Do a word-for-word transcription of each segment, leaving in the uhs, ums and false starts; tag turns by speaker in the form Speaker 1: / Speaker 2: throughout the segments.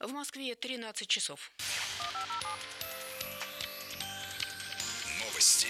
Speaker 1: В Москве тринадцать часов.
Speaker 2: Новости.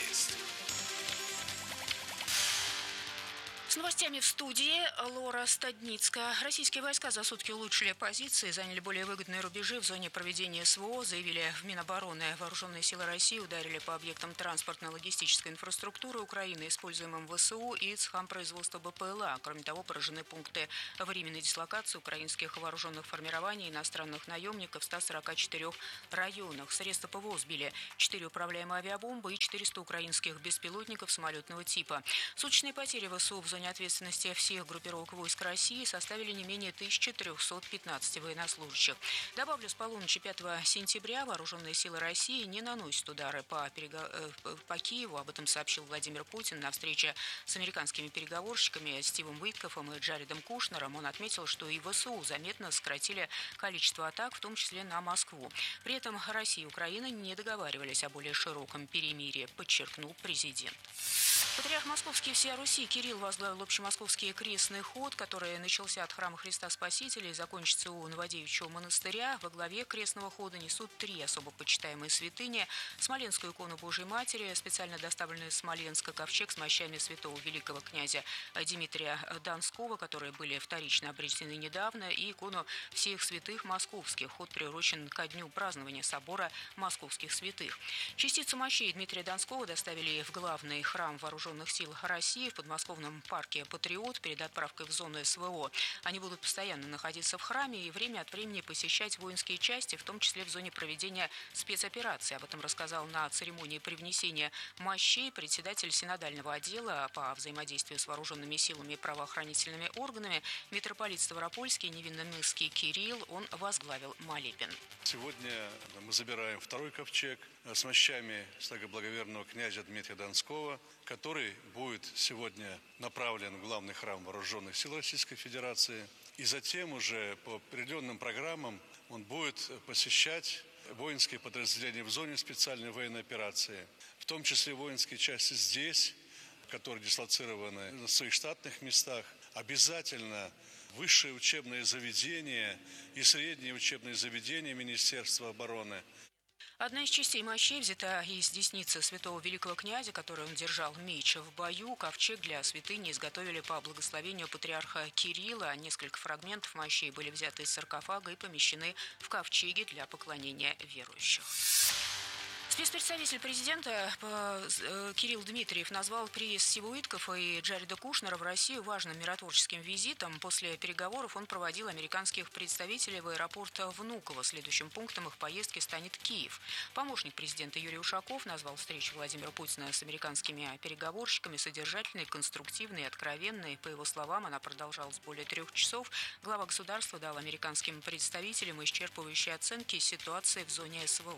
Speaker 1: С новостями в студии Лора Стадницкая. Российские войска за сутки улучшили позиции, заняли более выгодные рубежи в зоне проведения СВО, заявили в Минобороны. Вооруженные силы России ударили по объектам транспортно-логистической инфраструктуры Украины, используемым ВСУ и цехам производства БПЛА. Кроме того, поражены пункты временной дислокации украинских вооруженных формирований и иностранных наемников в ста сорока четырёх районах. Средства ПВО сбили четыре управляемые авиабомбы и четыреста украинских беспилотников самолетного типа. Суточные потери ВСУ в зоне ответственности всех группировок войск России составили не менее тысячи трёхсот пятнадцати военнослужащих. Добавлю, с полуночи пятого сентября вооруженные силы России не наносят удары по, перего... по Киеву. Об этом сообщил Владимир Путин на встрече с американскими переговорщиками Стивом Уиткофом и Джаредом Кушнером. Он отметил, что и ВСУ заметно сократили количество атак, в том числе на Москву. При этом Россия и Украина не договаривались о более широком перемирии, подчеркнул президент. Патриарх Московский всея Руси Кирилл возглавил общемосковский крестный ход, который начался от храма Христа Спасителя и закончится у Новодевичьего монастыря. Во главе крестного хода несут три особо почитаемые святыни: Смоленскую икону Божией Матери, специально доставленную из Смоленска, ковчег с мощами святого великого князя Дмитрия Донского, которые были вторично обретены недавно, и икону всех святых московских. Ход приурочен ко дню празднования собора московских святых. Частицу мощей Дмитрия Донского доставили в главный храм вооруженных сил России в подмосковном парке «Патриот» перед отправкой в зону СВО. Они будут постоянно находиться в храме и время от времени посещать воинские части, в том числе в зоне проведения спецоперации. Об этом рассказал на церемонии привнесения мощей председатель синодального отдела по взаимодействию с вооруженными силами и правоохранительными органами митрополит Ставропольский Невинномысский Кирилл. Он возглавил молебен.
Speaker 3: Сегодня мы забираем второй ковчег с мощами благоверного князя Дмитрия Донского, который будет сегодня направлен в главный храм вооруженных сил Российской Федерации. И затем уже по определенным программам он будет посещать воинские подразделения в зоне специальной военной операции, в том числе воинские части здесь, которые дислоцированы на своих штатных местах. Обязательно высшие учебные заведения и средние учебные заведения Министерства обороны.
Speaker 1: Одна из частей мощей взята из десницы святого великого князя, которой он держал меч в бою. Ковчег для святыни изготовили по благословению патриарха Кирилла. Несколько фрагментов мощей были взяты из саркофага и помещены в ковчеги для поклонения верующих. Спецпредставитель президента Кирилл Дмитриев назвал приезд Стива Уиткофа и Джареда Кушнера в Россию важным миротворческим визитом. После переговоров он проводил американских представителей в аэропорт Внуково. Следующим пунктом их поездки станет Киев. Помощник президента Юрий Ушаков назвал встречу Владимира Путина с американскими переговорщиками содержательной, конструктивной и откровенной. По его словам, она продолжалась более трех часов. Глава государства дал американским представителям исчерпывающие оценки ситуации в зоне СВО.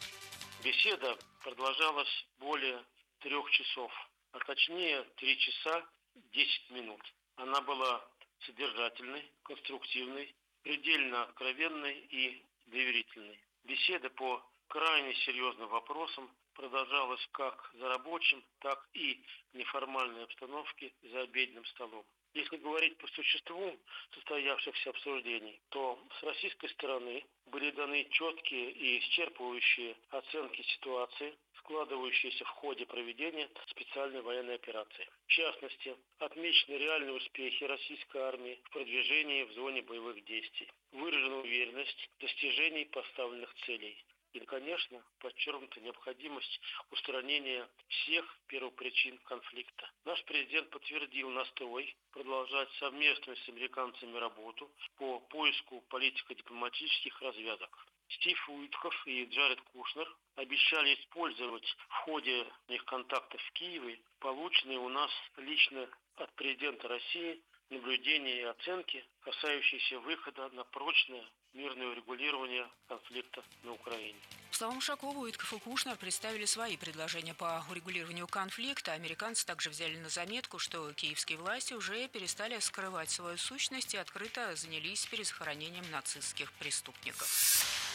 Speaker 4: Беседа продолжалась более трех часов, а точнее три часа десять минут. Она была содержательной, конструктивной, предельно откровенной и доверительной. Беседа по крайне серьезным вопросам продолжалась как за рабочим, так и в неформальной обстановке за обеденным столом. Если говорить по существу состоявшихся обсуждений, то с российской стороны были даны четкие и исчерпывающие оценки ситуации, складывающиеся в ходе проведения специальной военной операции. В частности, отмечены реальные успехи российской армии в продвижении в зоне боевых действий. Выражена уверенность в достижении поставленных целей. И, конечно, подчеркнута необходимость устранения всех первопричин конфликта. Наш президент подтвердил настрой продолжать совместную с американцами работу по поиску политико-дипломатических развязок. Стив Уиткоф и Джаред Кушнер обещали использовать в ходе их контактов в Киеве полученные у нас лично от президента России наблюдения и оценки, касающиеся выхода на прочное мирное урегулирование конфликта на Украине.
Speaker 1: По словам Ушакова, Уиткоф и Кушнер представили свои предложения по урегулированию конфликта. Американцы также взяли на заметку, что киевские власти уже перестали скрывать свою сущность и открыто занялись перезахоронением нацистских преступников.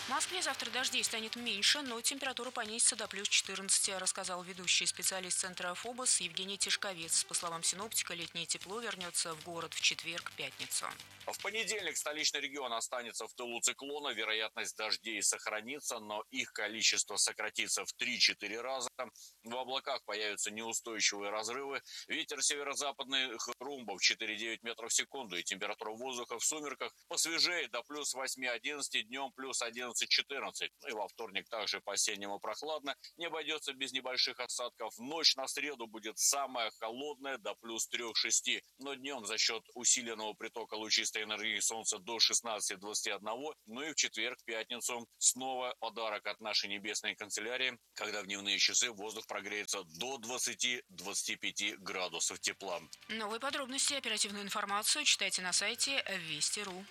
Speaker 1: В Москве завтра дождей станет меньше, но температура понизится до плюс четырнадцати, рассказал ведущий специалист Центра ФОБОС Евгений Тишковец. По словам синоптика, летнее тепло вернется в город в четверг-пятницу.
Speaker 2: В понедельник столичный регион останется в тылу циклона, вероятность дождей сохранится, но их количество сократится в три-четыре раза. В облаках появятся неустойчивые разрывы. Ветер северо-западных румбов четыре-девять метров в секунду, и температура воздуха в сумерках посвежеет до плюс восьми-одиннадцати, днем плюс одиннадцать-четырнадцать. Ну и во вторник также по-осеннему прохладно, не обойдется без небольших осадков. Ночь на среду будет самая холодная, до плюс трех-шести, но днем за счет усиленного притока лучистой энергии солнца до шестнадцати двадцати одного. Ну и в четверг-пятницу снова подарок от нашей небесной канцелярии, когда в дневные часы воздух прогреется до двадцати-двадцати пяти градусов тепла.
Speaker 1: Новые подробности и оперативную информацию читайте на сайте Вести точка ру.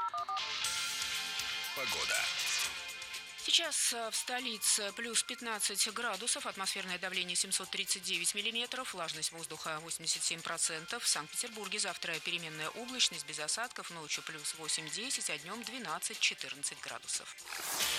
Speaker 5: Погода.
Speaker 1: Сейчас в столице плюс пятнадцать градусов, атмосферное давление семьсот тридцать девять миллиметров, влажность воздуха восемьдесят семь процентов. В Санкт-Петербурге завтра переменная облачность без осадков, ночью плюс восемь-десять, а днем двенадцать-четырнадцать градусов.